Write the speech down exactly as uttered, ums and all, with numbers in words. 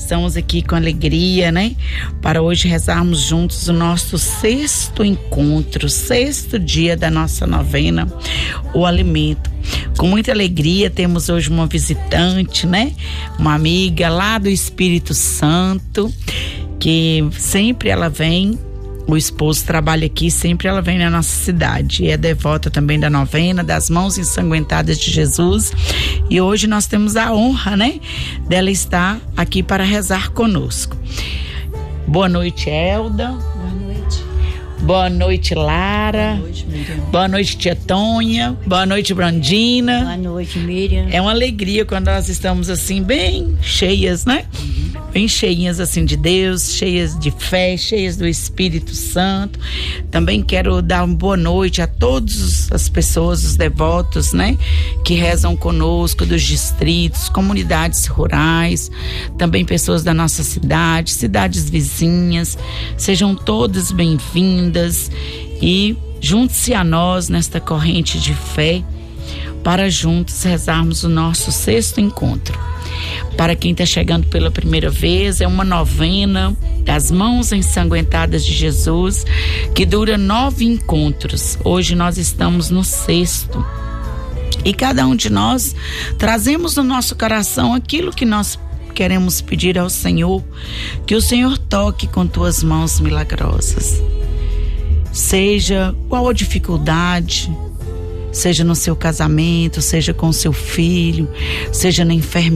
estamos aqui com alegria, né? Para hoje rezarmos juntos o nosso sexto encontro, sexto dia da nossa novena, o alimento. Com muita alegria temos hoje uma visitante, né? Uma amiga lá do Espírito Santo, que sempre ela vem. O esposo trabalha aqui, sempre ela vem na nossa cidade. É devota também da novena, das mãos ensanguentadas de Jesus. E hoje nós temos a honra, né, dela estar aqui para rezar conosco. Boa noite, Elda. Boa noite. Boa noite, Lara. Boa noite, Miriam. Boa noite, tia Tonha. Boa noite, Brandina. Boa noite, Miriam. É uma alegria quando nós estamos assim, bem cheias, né? Uhum. Bem cheinhas assim de Deus, cheias de fé, cheias do Espírito Santo. Também quero dar uma boa noite a todas as pessoas, os devotos, né? Que rezam conosco, dos distritos, comunidades rurais, também pessoas da nossa cidade, cidades vizinhas. Sejam todas bem-vindas e junte-se a nós nesta corrente de fé para juntos rezarmos o nosso sexto encontro. Para quem está chegando pela primeira vez, é uma novena das mãos ensanguentadas de Jesus, que dura nove encontros. Hoje nós estamos no sexto. E cada um de nós trazemos no nosso coração aquilo que nós queremos pedir ao Senhor, que o Senhor toque com tuas mãos milagrosas. Seja qual a dificuldade, seja no seu casamento, seja com seu filho, seja na enfermidade,